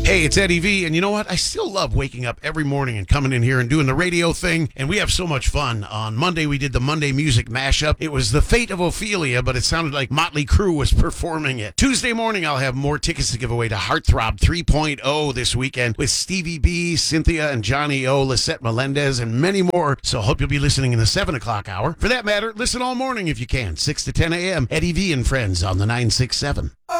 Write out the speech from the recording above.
Hey, it's Eddie V, and you know what? I still love waking up every morning and coming in here and doing the radio thing, and we have so much fun. On Monday, we did the Monday Music Mashup. It was The Fate of Ophelia, but it sounded like Motley Crue was performing it. Tuesday morning, I'll have more tickets to give away to Heartthrob 3.0 this weekend with Stevie B, Cynthia and Johnny O, Lisette Melendez, and many more, so hope you'll be listening in the 7 o'clock hour. For that matter, listen all morning if you can, 6 to 10 a.m. Eddie V and Friends on the 967.